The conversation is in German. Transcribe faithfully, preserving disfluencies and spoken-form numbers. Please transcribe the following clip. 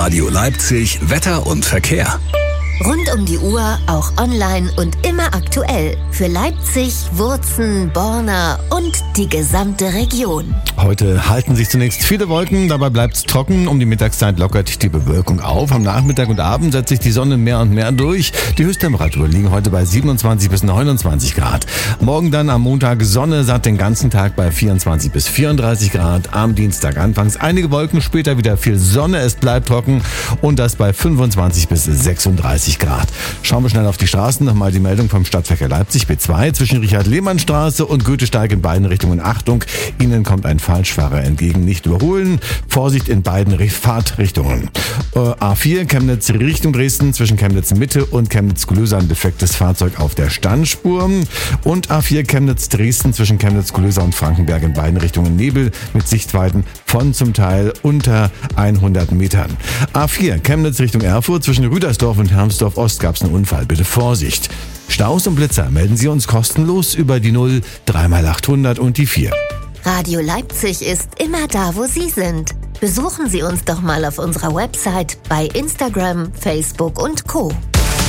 Radio Leipzig Wetter und Verkehr. Rund um die Uhr, auch online und immer aktuell. Für Leipzig, Wurzen, Borna und die gesamte Region. Heute halten sich zunächst viele Wolken, dabei bleibt es trocken. Um die Mittagszeit lockert die Bewölkung auf. Am Nachmittag und Abend setzt sich die Sonne mehr und mehr durch. Die Höchsttemperaturen liegen heute bei siebenundzwanzig bis neunundzwanzig Grad. Morgen dann am Montag Sonne, satt den ganzen Tag bei vierundzwanzig bis vierunddreißig Grad. Am Dienstag anfangs einige Wolken, später wieder viel Sonne. Es bleibt trocken und das bei fünfundzwanzig bis sechsunddreißig Grad. Schauen wir schnell auf die Straßen. Nochmal die Meldung vom Stadtverkehr Leipzig B zwei zwischen Richard-Lehmann-Straße und Goethesteig in beiden Richtungen. Achtung, Ihnen kommt ein Falschfahrer entgegen, nicht überholen. Vorsicht in beiden Fahrtrichtungen. Äh, A vier Chemnitz Richtung Dresden zwischen Chemnitz Mitte und Chemnitz Glöser ein defektes Fahrzeug auf der Standspur. Und A vier Chemnitz Dresden zwischen Chemnitz Glöser und Frankenberg in beiden Richtungen Nebel mit Sichtweiten von zum Teil unter hundert Metern. A vier Chemnitz Richtung Erfurt zwischen Rüdersdorf und Hermsdorf Ost gab es einen Unfall. Bitte Vorsicht. Staus und Blitzer melden Sie uns kostenlos über die null drei mal achthundert und die vier. Radio Leipzig ist immer da, wo Sie sind. Besuchen Sie uns doch mal auf unserer Website, bei Instagram, Facebook und Co.